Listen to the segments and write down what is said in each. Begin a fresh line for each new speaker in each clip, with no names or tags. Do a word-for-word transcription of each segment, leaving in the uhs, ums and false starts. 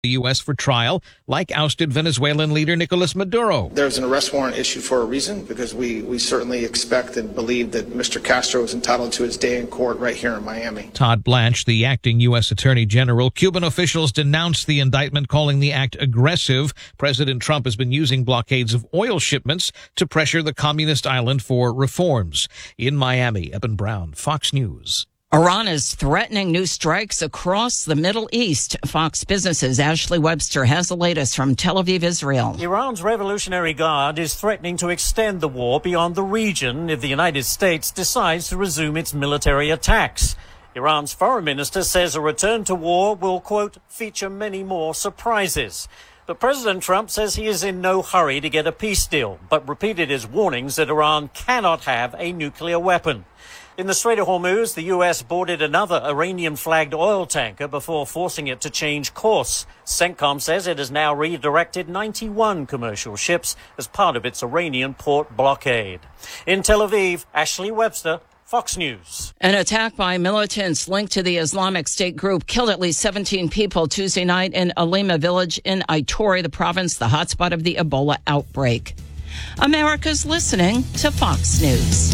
the U S for trial, like ousted Venezuelan leader Nicolas Maduro.
There's an arrest warrant issued for a reason, because we, we certainly expect and believe that Mister Castro is entitled to his day in court right here in Miami.
Todd Blanche, the acting U S Attorney General. Cuban officials denounced the indictment, calling the act aggressive. President Trump has been using blockades of oil shipments to pressure the communist island for reforms. In Miami, Eben Brown, Fox News.
Iran is threatening new strikes across the Middle East. Fox Business's Ashley Webster has the latest from Tel Aviv, Israel.
Iran's Revolutionary Guard is threatening to extend the war beyond the region if the United States decides to resume its military attacks. Iran's foreign minister says a return to war will, quote, feature many more surprises. But President Trump says he is in no hurry to get a peace deal, but repeated his warnings that Iran cannot have a nuclear weapon. In the Strait of Hormuz, the U S boarded another Iranian-flagged oil tanker before forcing it to change course. CENTCOM says it has now redirected ninety-one commercial ships as part of its Iranian port blockade. In Tel Aviv, Ashley Webster, Fox News.
An attack by militants linked to the Islamic State group killed at least seventeen people Tuesday night in Alima village in Ituri, the province, the hotspot of the Ebola outbreak. America's listening to Fox News.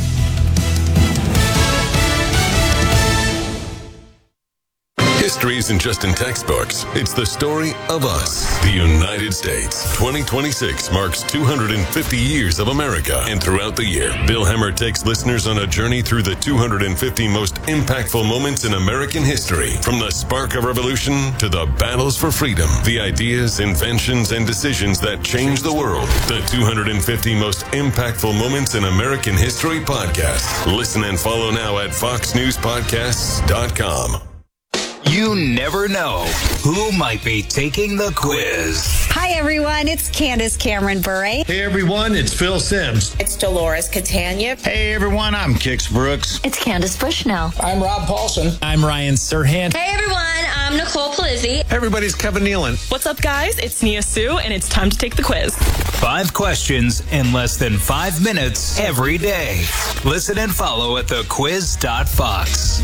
History isn't just in textbooks. It's the story of us, the United States. twenty twenty-six marks two hundred fifty years of America. And throughout the year, Bill Hemmer takes listeners on a journey through the two hundred fifty most impactful moments in American history. From the spark of revolution to the battles for freedom, the ideas, inventions, and decisions that changed the world. The two hundred fifty most impactful moments in American history podcast. Listen and follow now at fox news podcasts dot com.
You never know who might be taking the quiz.
Hi, everyone. It's Candace Cameron Bure.
Hey, everyone. It's Phil Sims.
It's Dolores Catania.
Hey, everyone. I'm Kix Brooks.
It's Candace Bushnell.
I'm Rob Paulson.
I'm Ryan Serhant.
Hey, everyone. I'm Nicole Polizzi.
Hey, everybody's Kevin Nealon.
What's up, guys? It's Nia Sue, and it's time to take the quiz.
Five questions in less than five minutes every day. Listen and follow at the quiz dot fox.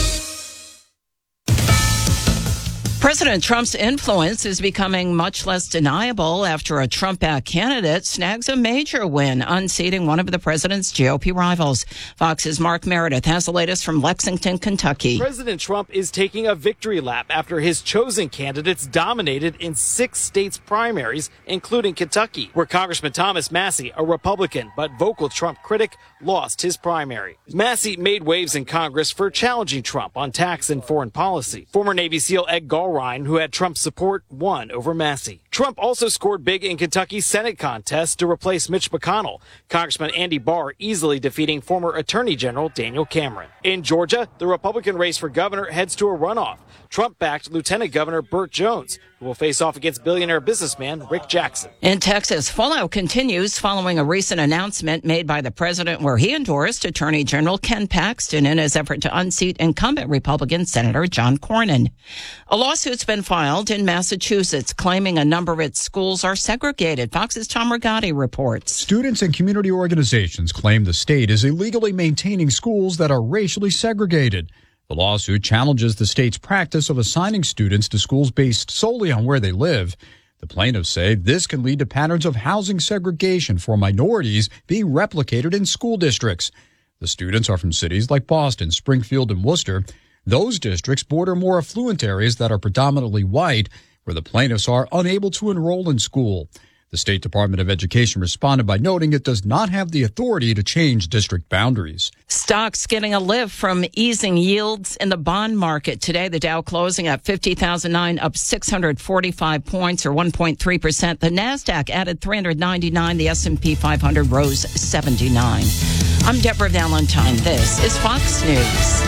President Trump's influence is becoming much less deniable after a Trump-backed candidate snags a major win, unseating one of the president's G O P rivals. Fox's Mark Meredith has the latest from Lexington, Kentucky.
President Trump is taking a victory lap after his chosen candidates dominated in six states' primaries, including Kentucky, where Congressman Thomas Massie, a Republican but vocal Trump critic, lost his primary. Massie made waves in Congress for challenging Trump on tax and foreign policy. Former Navy SEAL Ed Gallrein, who had Trump's support, won over Massie. Trump also scored big in Kentucky's Senate contest to replace Mitch McConnell, Congressman Andy Barr easily defeating former Attorney General Daniel Cameron. In Georgia, the Republican race for governor heads to a runoff. Trump-backed Lieutenant Governor Burt Jones, who will face off against billionaire businessman Rick Jackson.
In Texas, fallout continues following a recent announcement made by the president where he endorsed Attorney General Ken Paxton in his effort to unseat incumbent Republican Senator John Cornyn. A lawsuit's been filed in Massachusetts claiming a number of its schools are segregated. Fox's Tom Rigotti reports.
Students and community organizations claim the state is illegally maintaining schools that are racially segregated. The lawsuit challenges the state's practice of assigning students to schools based solely on where they live. The plaintiffs say this can lead to patterns of housing segregation for minorities being replicated in school districts. The students are from cities like Boston, Springfield, and Worcester. Those districts border more affluent areas that are predominantly white, where the plaintiffs are unable to enroll in school. The State Department of Education responded by noting it does not have the authority to change district boundaries.
Stocks getting a lift from easing yields in the bond market. Today, the Dow closing at fifty thousand nine, up six hundred forty-five points or one point three percent. The NASDAQ added three hundred ninety-nine. The S and P five hundred rose seventy-nine. I'm Deborah Valentine. This is Fox News.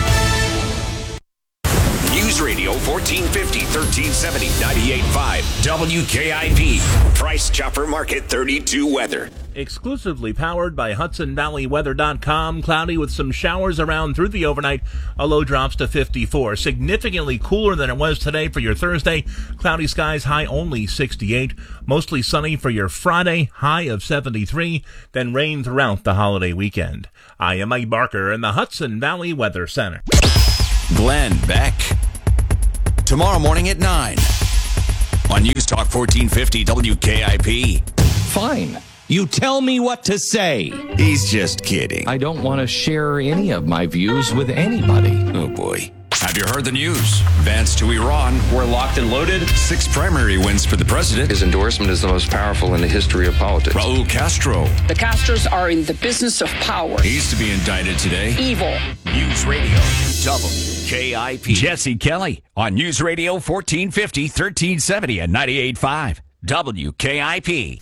News Radio fourteen fifty, thirteen seventy, ninety-eight point five W K I P. Price Chopper Market thirty-two weather.
Exclusively powered by Hudson Valley Weather dot com. Cloudy with some showers around through the overnight. A low drops to fifty-four. Significantly cooler than it was today for your Thursday. Cloudy skies, high only sixty-eight. Mostly sunny for your Friday, high of seventy-three. Then rain throughout the holiday weekend. I am Mike Barker in the Hudson Valley Weather Center.
Glenn Beck. Tomorrow morning at nine.
on News Talk fourteen fifty W K I P.
Fine. You tell me what to say.
He's just kidding.
I don't want to share any of my views with anybody.
Oh, boy. Have you heard the news? Advance to Iran. We're locked and loaded. Six primary wins for the president.
His endorsement is the most powerful in the history of politics.
Raul Castro.
The Castros are in the business of power.
He's to be indicted today.
Evil.
News Radio, W K I P. Jesse Kelly on News Radio fourteen fifty, thirteen seventy and ninety-eight point five. W K I P.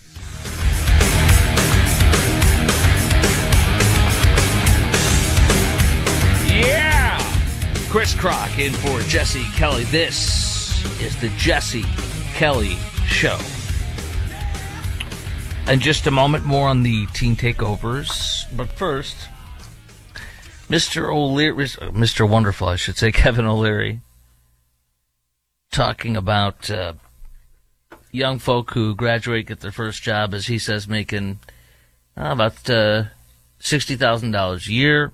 Yeah! Chris Crock in for Jesse Kelly. This is the Jesse Kelly Show. In just a moment, more on the teen takeovers. But first, Mister O'Leary, Mister Wonderful, I should say, Kevin O'Leary, talking about uh, young folk who graduate, get their first job, as he says, making uh, about uh, sixty thousand dollars a year.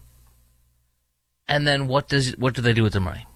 And then what does what do they do with their money?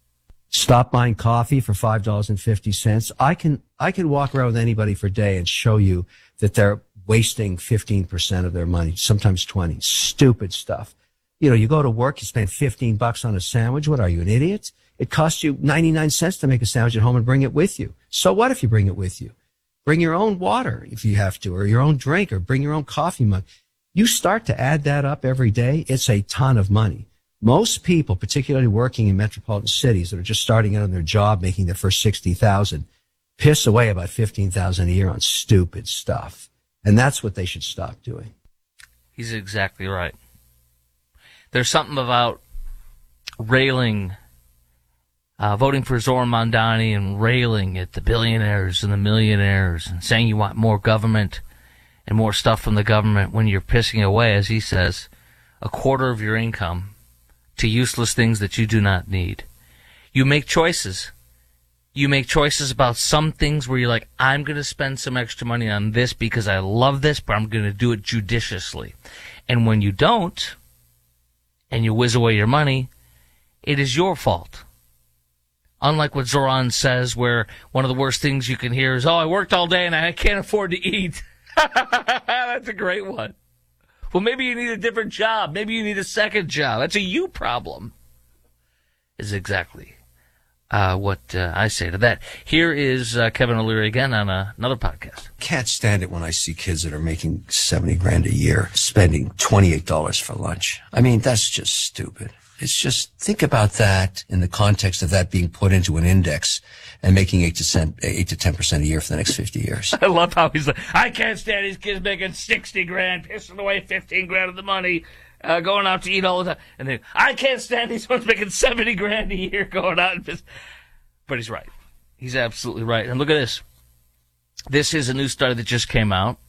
Stop buying coffee for five dollars and fifty cents. I can I can walk around with anybody for a day and show you that they're wasting fifteen percent of their money, sometimes twenty. Stupid stuff. You know, you go to work, you spend fifteen bucks on a sandwich. What are you, an idiot? It costs you ninety-nine cents to make a sandwich at home and bring it with you. So what if you bring it with you? Bring your own water if you have to, or your own drink, or bring your own coffee mug. You start to add that up every day, it's a ton of money. Most people, particularly working in metropolitan cities that are just starting out on their job, making their first sixty thousand, piss away about fifteen thousand a year on stupid stuff. And that's what they should stop doing.
He's exactly right. There's something about railing, uh, voting for Zoran Mondani and railing at the billionaires and the millionaires and saying you want more government and more stuff from the government when you're pissing away, as he says, a quarter of your income to useless things that you do not need. You make choices. You make choices about some things where you're like, I'm going to spend some extra money on this because I love this, but I'm going to do it judiciously. And when you don't, and you whiz away your money, it is your fault. Unlike what Zoran says, where one of the worst things you can hear is, oh, I worked all day and I can't afford to eat. That's a great one. Well, maybe you need a different job. Maybe you need a second job. That's a you problem. Is exactly uh, what uh, I say to that. Here is uh, Kevin O'Leary again on uh, another podcast.
Can't stand it when I see kids that are making seventy grand a year spending twenty-eight dollars for lunch. I mean, that's just stupid. It's just, think about that in the context of that being put into an index and making eight to ten percent a year for the next fifty years.
I love how he's like, I can't stand these kids making sixty grand, pissing away fifteen grand of the money, uh, going out to eat all the time. And then, I can't stand these ones making seventy grand a year going out and piss. But he's right. He's absolutely right. And look at this. This is a new study that just came out.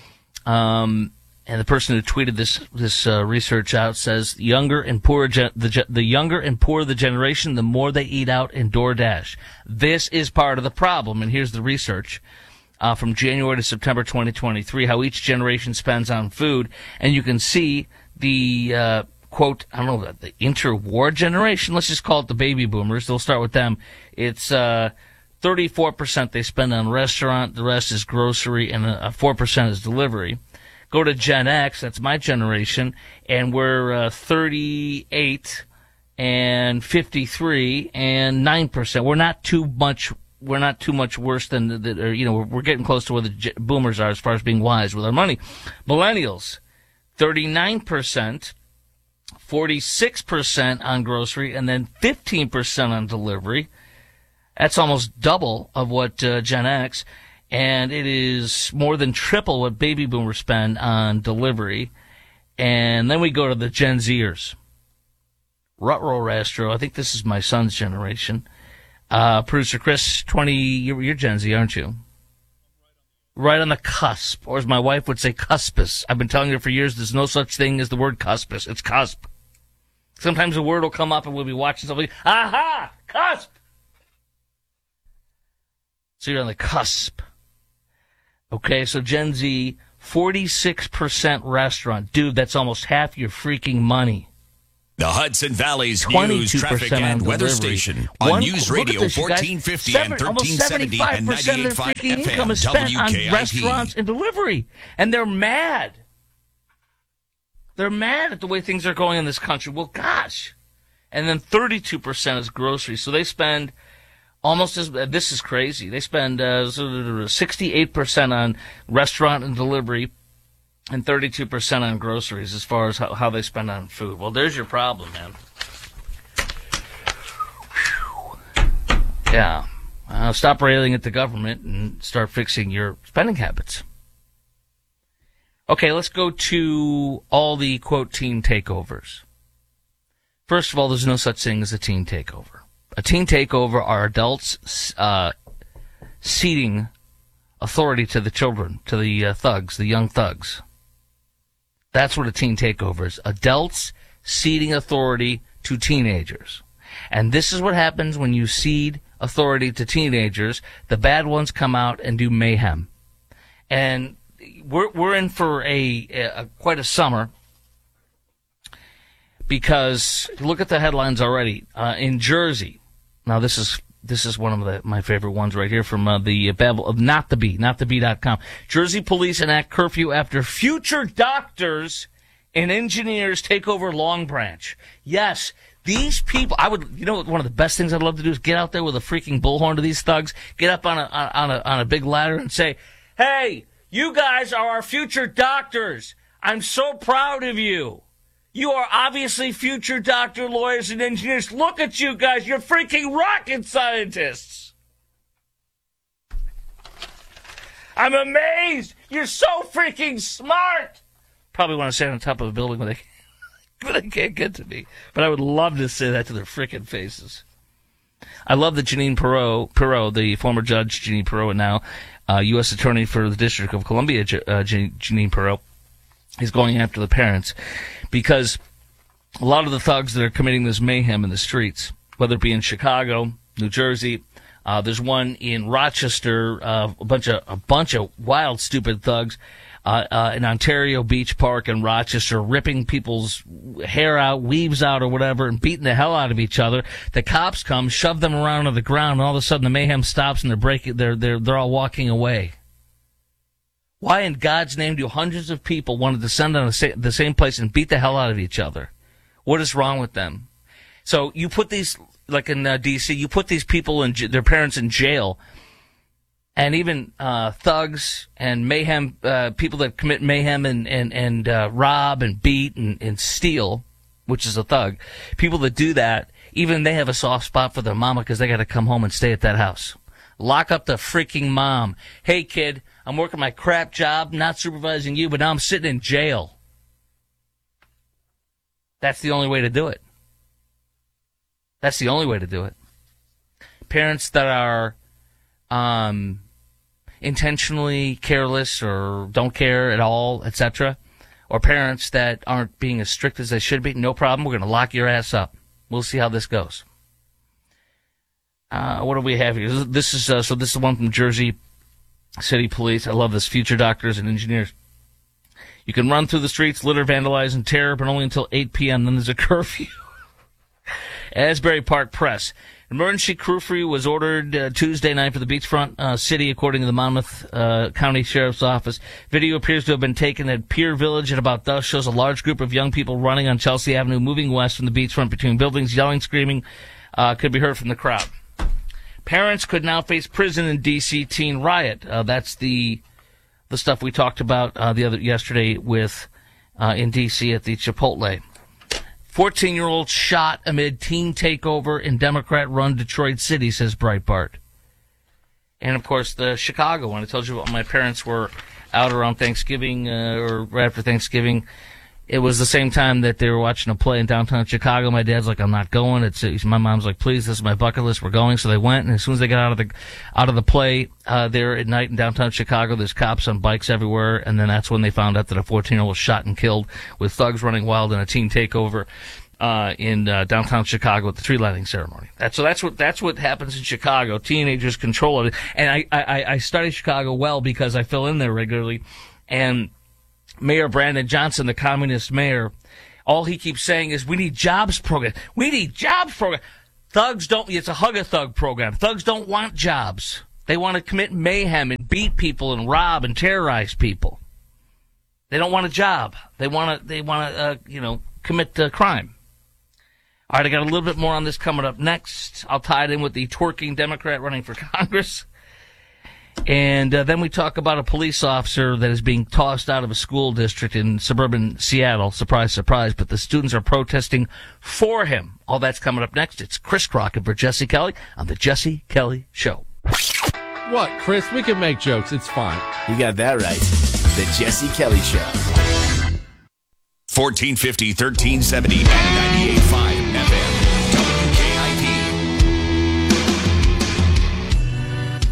Um, and the person who tweeted this this uh, research out says, younger and poorer gen- the the younger and poorer the generation, the more they eat out in DoorDash. This is part of the problem. And here's the research uh, from January to September twenty twenty-three, how each generation spends on food. And you can see the uh, quote, I don't know, the interwar generation. Let's just call it the baby boomers. They'll start with them. It's uh, thirty-four percent they spend on restaurant. The rest is grocery, and uh, four percent is delivery. Go to Gen X, that's my generation, and we're uh, thirty-eight and fifty-three and nine percent. We're not too much. We're not too much worse than the, the or, you know. We're, we're getting close to where the G- boomers are as far as being wise with our money. Millennials, thirty-nine percent, forty-six percent on grocery, and then fifteen percent on delivery. That's almost double of what uh, Gen X. And it is more than triple what baby boomers spend on delivery. And then we go to the Gen Zers. Rutrow Rastro, I think this is my son's generation. Uh, producer Chris, twenty, you're, you're Gen Z, aren't you? Right on the cusp. Or as my wife would say, cuspus. I've been telling her for years there's no such thing as the word cuspus. It's cusp. Sometimes a word will come up and we'll be watching something. Aha! Cusp! So you're on the cusp. Okay, so Gen Z, forty-six percent restaurant. Dude, that's almost half your freaking money.
The Hudson Valley's news, traffic, and weather station on
One,
News Radio
this,
fourteen fifty
Seven,
and thirteen seventy and ninety-eight point five
of their freaking
F
income
M
is spent
W K I P.
on restaurants and delivery, and they're mad. They're mad at the way things are going in this country. Well, gosh. And then thirty-two percent is groceries. So they spend almost as, this is crazy. They spend uh, sixty-eight percent on restaurant and delivery and thirty-two percent on groceries as far as how, how they spend on food. Well, there's your problem, man. Whew. Yeah. Uh, stop railing at the government and start fixing your spending habits. Okay, let's go to all the, quote, teen takeovers. First of all, there's no such thing as a teen takeover. A teen takeover are adults uh, ceding authority to the children, to the uh, thugs, the young thugs. That's what a teen takeover is. Adults ceding authority to teenagers. And this is what happens when you cede authority to teenagers. The bad ones come out and do mayhem. And we're we're in for a, a quite a summer, because look at the headlines already. Uh, in Jersey, now this is this is one of the, my favorite ones right here from uh, the Babel of Not the Bee, not the bee dot com. Jersey police enact curfew after future doctors and engineers take over Long Branch. Yes, these people. I would, you know, one of the best things I'd love to do is get out there with a freaking bullhorn to these thugs, get up on a on a on a big ladder and say, "Hey, you guys are our future doctors. I'm so proud of you. You are obviously future doctor, lawyers, and engineers. Look at you guys. You're freaking rocket scientists. I'm amazed. You're so freaking smart." Probably want to stand on top of a building when they, when they can't get to me. But I would love to say that to their freaking faces. I love that Jeanine Pirro, Pirro, the former judge, Jeanine Pirro, and now uh, U S Attorney for the District of Columbia, uh, Jeanine Pirro, is going after the parents, because a lot of the thugs that are committing this mayhem in the streets, whether it be in Chicago, New Jersey, uh, there's one in Rochester, uh, a bunch of a bunch of wild, stupid thugs uh, uh, in Ontario Beach Park in Rochester, ripping people's hair out, weaves out, or whatever, and beating the hell out of each other. The cops come, shove them around on the ground, and all of a sudden the mayhem stops, and they're breaking, they're they're they're all walking away. Why in God's name do hundreds of people want to descend on the same place and beat the hell out of each other? What is wrong with them? So you put these, like in uh, D C, you put these people and their parents in jail, and even uh, thugs and mayhem, uh, people that commit mayhem and and and uh, rob and beat and, and steal, which is a thug. People that do that, even they have a soft spot for their mama because they got to come home and stay at that house. Lock up the freaking mom. Hey, kid, I'm working my crap job, not supervising you, but now I'm sitting in jail. That's the only way to do it. That's the only way to do it. Parents that are um, intentionally careless or don't care at all, et cetera, or parents that aren't being as strict as they should be, no problem. We're going to lock your ass up. We'll see how this goes. Uh, what do we have here? This is uh, so. This is the one from Jersey City Police. I love this. Future doctors and engineers. You can run through the streets, litter, vandalize, and terror, but only until eight p.m. Then there's a curfew. Asbury Park Press. Emergency curfew was ordered uh, Tuesday night for the beachfront uh, city, according to the Monmouth uh, County Sheriff's Office. Video appears to have been taken at Pier Village at about dusk. Shows a large group of young people running on Chelsea Avenue, moving west from the beachfront between buildings, yelling, screaming. Uh, could be heard from the crowd. Parents could now face prison in D C teen riot. Uh, that's the the stuff we talked about uh, the other yesterday with uh, in D C at the Chipotle. fourteen-year-old shot amid teen takeover in Democrat-run Detroit City, says Breitbart. And, of course, the Chicago one. I told you my parents were out around Thanksgiving uh, or right after Thanksgiving. It was the same time that they were watching a play in downtown Chicago. My dad's like, "I'm not going." It's, it's my mom's like, "Please, this is my bucket list. We're going." So they went, and as soon as they got out of the out of the play uh, there at night in downtown Chicago, there's cops on bikes everywhere, and then that's when they found out that a fourteen-year-old was shot and killed with thugs running wild in a teen takeover uh, in uh, downtown Chicago at the tree lighting ceremony. That's, so that's what that's what happens in Chicago. Teenagers control it, and I I, I study Chicago well because I fill in there regularly, and Mayor Brandon Johnson, the communist mayor, all he keeps saying is, we need jobs program. We need jobs program. Thugs don't, it's a hug a thug program. Thugs don't want jobs. They want to commit mayhem and beat people and rob and terrorize people. They don't want a job. They want to, they want to, uh, you know, commit uh, crime. All right, I got a little bit more on this coming up next. I'll tie it in with the twerking Democrat running for Congress. And uh, then we talk about a police officer that is being tossed out of a school district in suburban Seattle. Surprise, surprise, but the students are protesting for him. All that's coming up next. It's Chris Crockett for Jesse Kelly on The Jesse Kelly Show.
What, Chris? We can make jokes. It's fine.
You got that right. The Jesse Kelly Show.
fourteen fifty, thirteen seventy, and ninety-eight point five F M. W K I P.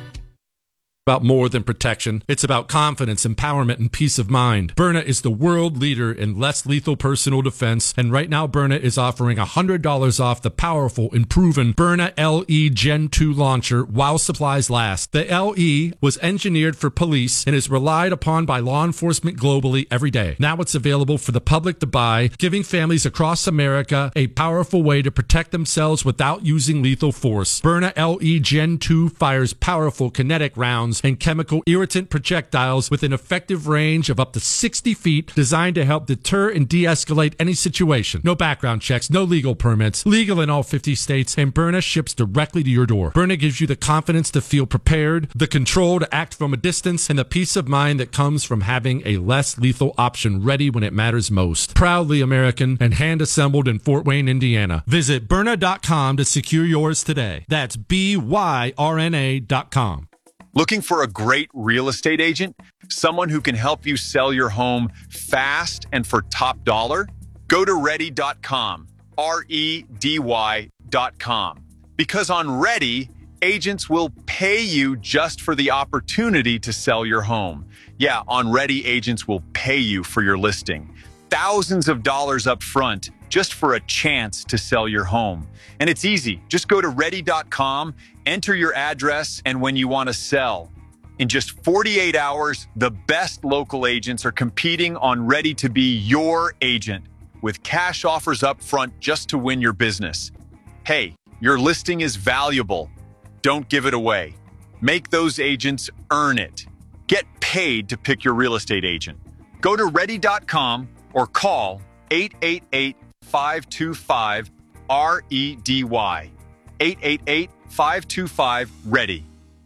About more than protection. It's about confidence, empowerment, and peace of mind. Byrna is the world leader in less lethal personal defense, and right now Byrna is offering one hundred dollars off the powerful and proven Byrna L E Gen two launcher while supplies last. The L E was engineered for police and is relied upon by law enforcement globally every day. Now it's available for the public to buy, giving families across America a powerful way to protect themselves without using lethal force. Byrna L E Gen two fires powerful kinetic rounds and chemical irritant projectiles with an effective range of up to sixty feet, designed to help deter and de-escalate any situation. No background checks, no legal permits, legal in all fifty states, and Byrna ships directly to your door. Byrna gives you the confidence to feel prepared, the control to act from a distance, and the peace of mind that comes from having a less lethal option ready when it matters most. Proudly American and hand-assembled in Fort Wayne, Indiana. Visit Byrna dot com to secure yours today. That's B Y R N A dot com.
Looking for a great real estate agent? Someone who can help you sell your home fast and for top dollar? Go to ready dot com, R E D Y dot com. Because on Ready, agents will pay you just for the opportunity to sell your home. Yeah, on Ready, agents will pay you for your listing. Thousands of dollars up front just for a chance to sell your home. And it's easy. Just go to ready dot com, enter your address, and when you want to sell. In just forty-eight hours, the best local agents are competing on Ready to be your agent with cash offers up front just to win your business. Hey, your listing is valuable. Don't give it away. Make those agents earn it. Get paid to pick your real estate agent. Go to ready dot com or call eight eight eight, five two five, R E D Y. eight eight eight, five two five, READY.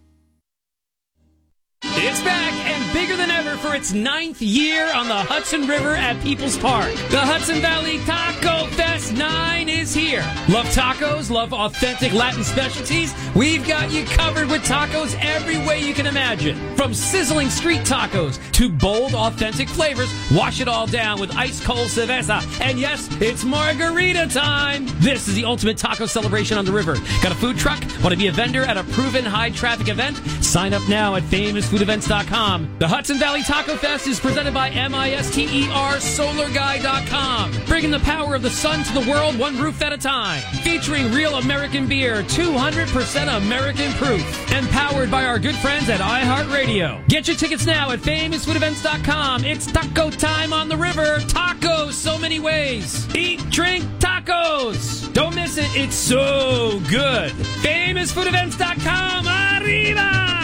It's back and bigger than ever for its ninth year on the Hudson River at People's Park. The Hudson Valley Taco Fest nine is here. Love tacos? Love authentic Latin specialties? We've got you covered with tacos every way you can imagine. From sizzling street tacos to bold, authentic flavors, wash it all down with ice-cold cerveza. And yes, it's margarita time. This is the ultimate taco celebration on the river. Got a food truck? Want to be a vendor at a proven high-traffic event? Sign up now at famous food events dot com. The Hudson Valley Taco Fest is presented by MISTER Solar Guy dot com. Bringing the power of the sun to the world one roof at a time. Featuring real American beer, two hundred percent American proof. And powered by our good friends at iHeartRadio. Get your tickets now at famous food events dot com. It's taco time on the river. Tacos so many ways. Eat, drink, tacos. Don't miss it. It's so good. famous food events dot com. Arriba!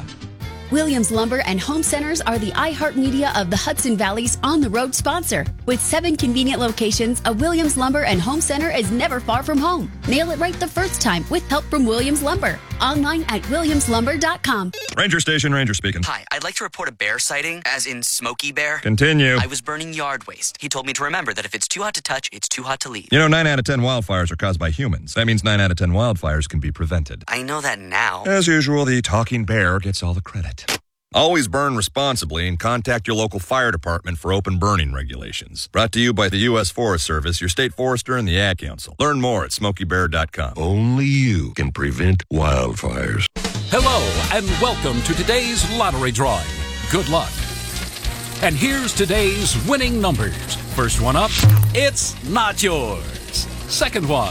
Williams Lumber and Home Centers are the iHeartMedia of the Hudson Valley's on-the-road sponsor. With seven convenient locations, a Williams Lumber and Home Center is never far from home. Nail it right the first time with help from Williams Lumber. Online at williams lumber dot com.
Ranger Station, Ranger speaking.
Hi, I'd like to report a bear sighting, as in Smokey Bear.
Continue.
I was burning yard waste. He told me to remember that if it's too hot to touch, it's too hot to leave.
You know, nine out of ten wildfires are caused by humans. That means nine out of ten wildfires can be prevented.
I know that now.
As usual, the talking bear gets all the credit. Always burn responsibly and contact your local fire department for open burning regulations. Brought to you by the U S Forest Service, your state forester, and the Ad Council. Learn more at smokey bear dot com.
Only you can prevent wildfires.
Hello, and welcome to today's lottery drawing. Good luck. And here's today's winning numbers. First one up, it's not yours. Second one,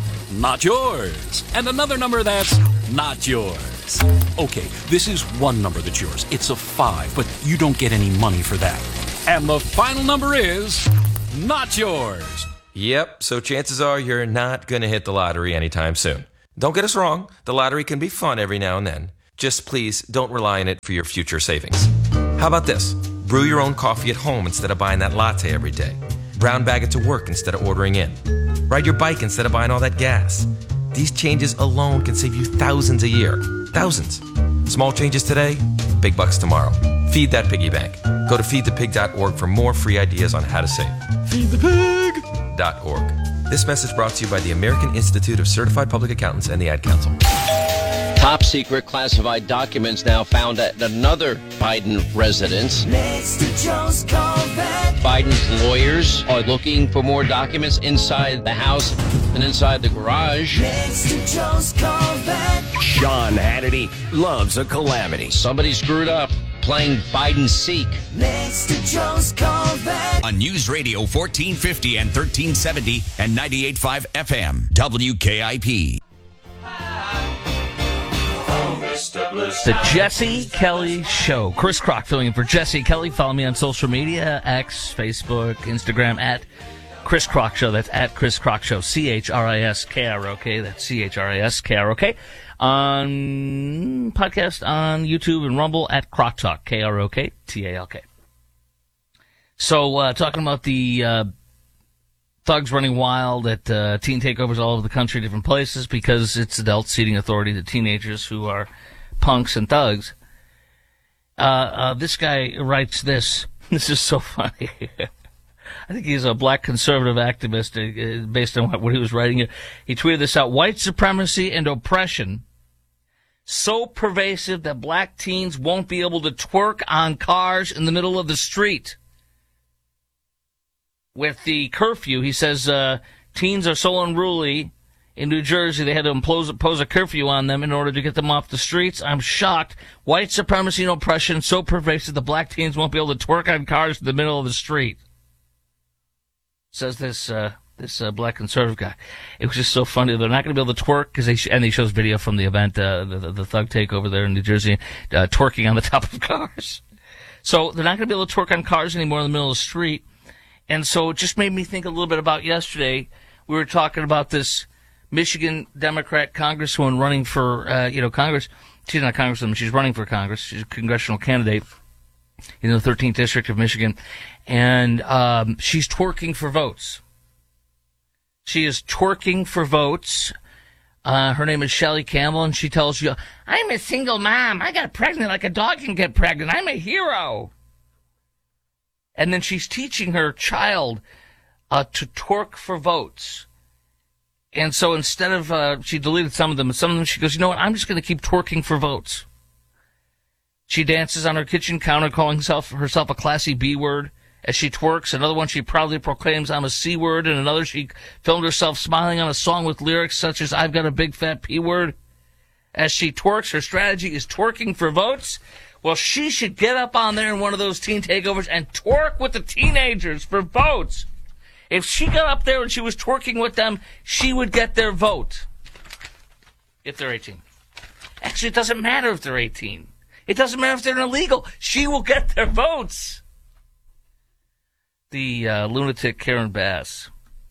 not yours. And another number that's not yours. Okay, this is one number that's yours. It's a five, but you don't get any money for that. And the final number is not yours.
Yep, so chances are you're not going to hit the lottery anytime soon. Don't get us wrong, the lottery can be fun every now and then. Just please don't rely on it for your future savings. How about this? Brew your own coffee at home instead of buying that latte every day. Brown bag it to work instead of ordering in. Ride your bike instead of buying all that gas. These changes alone can save you thousands a year. Thousands. Small changes today, big bucks tomorrow. Feed that piggy bank. Go to feed the pig dot org for more free ideas on how to save. feed the pig dot org. This message brought to you by the American Institute of Certified Public Accountants and the Ad Council.
Top secret classified documents now found at another Biden residence.
Next to Joe's Corvette.
Biden's lawyers are looking for more documents inside the house and inside the garage.
Next to Joe's Corvette.
Sean Hannity loves a calamity.
Somebody screwed up playing Biden-seek.
Next to Joe's Corvette.
On News Radio fourteen fifty and thirteen seventy and ninety-eight point five F M. W K I P.
The Jesse Kelly Show. Chris Crock filling in for Jesse Kelly. Follow me on social media, X, Facebook, Instagram, at Chris Crock Show. That's at Chris Crock Show. C H R I S K R O K. That's C H R I S K R O K. On podcast on YouTube and Rumble at Crock Talk. K R O K T A L K. So, uh, talking about the uh, thugs running wild at uh, teen takeovers all over the country, different places, because it's adult seating authority to teenagers who are punks and thugs. Uh, uh, this guy writes this. This is so funny. I think he's a black conservative activist uh, based on what, what he was writing here. He tweeted this out. White supremacy and oppression so pervasive that black teens won't be able to twerk on cars in the middle of the street. With the curfew, he says, uh, teens are so unruly in New Jersey, they had to impose, impose a curfew on them in order to get them off the streets. I'm shocked. White supremacy and oppression so pervasive that black teens won't be able to twerk on cars in the middle of the street. Says this uh, this uh, black conservative guy. It was just so funny. They're not going to be able to twerk, because they sh- and he shows video from the event, uh, the, the, the thug takeover there in New Jersey, uh, twerking on the top of cars. So they're not going to be able to twerk on cars anymore in the middle of the street. And so it just made me think a little bit about yesterday. We were talking about this Michigan Democrat congresswoman running for, uh, you know, Congress. She's not a congresswoman. She's running for Congress. She's a congressional candidate in the thirteenth District of Michigan. And um, she's twerking for votes. She is twerking for votes. Uh, her name is Shelley Campbell, and she tells you, I'm a single mom. I got pregnant like a dog can get pregnant. I'm a hero. And then she's teaching her child uh, to twerk for votes. And so instead of, uh, she deleted some of them, and some of them she goes, you know what, I'm just going to keep twerking for votes. She dances on her kitchen counter, calling herself, herself a classy B word as she twerks. Another one she proudly proclaims, I'm a C word. And another she filmed herself smiling on a song with lyrics such as, I've got a big fat P word. As she twerks, her strategy is twerking for votes. Well, she should get up on there in one of those teen takeovers and twerk with the teenagers for votes. If she got up there and she was twerking with them, she would get their vote. If they're eighteen. Actually, it doesn't matter if they're eighteen. It doesn't matter if they're illegal. She will get their votes. The uh, lunatic Karen Bass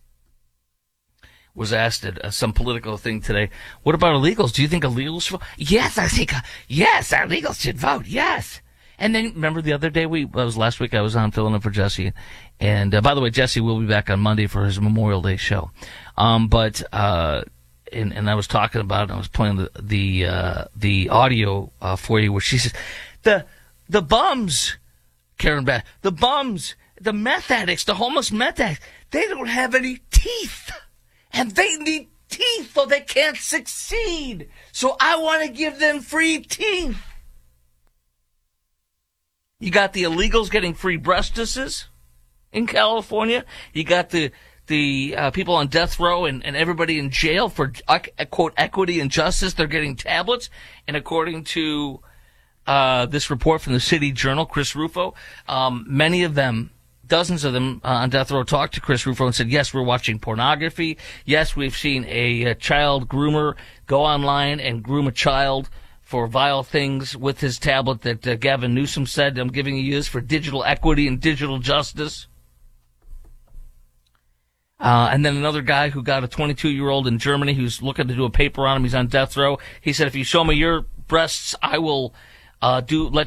was asked at uh, some political thing today, what about illegals? Do you think illegals should vote? Yes, I think, uh, yes, illegals should vote, yes. And then, remember the other day, we, that was last week, I was on filling in for Jesse. And, uh, by the way, Jesse will be back on Monday for his Memorial Day show. Um, but, uh, and, and I was talking about it, I was playing the, the, uh, the audio, uh, for you, where she says, the, the bums, Karen Bass, the bums, the meth addicts, the homeless meth addicts, they don't have any teeth. And they need teeth or they can't succeed. So I want to give them free teeth. You got the illegals getting free breastises in California. You got the the uh, people on death row and, and everybody in jail for, uh, quote, equity and justice. They're getting tablets. And according to uh, this report from the City Journal, Chris Rufo, um, many of them, dozens of them uh, on death row talked to Chris Rufo and said, yes, we're watching pornography. Yes, we've seen a, a child groomer go online and groom a child for vile things with his tablet that uh, Gavin Newsom said, I'm giving you this for digital equity and digital justice. Uh, and then another guy who got a twenty-two-year-old in Germany who's looking to do a paper on him. He's on death row. He said, if you show me your breasts, I will uh, do let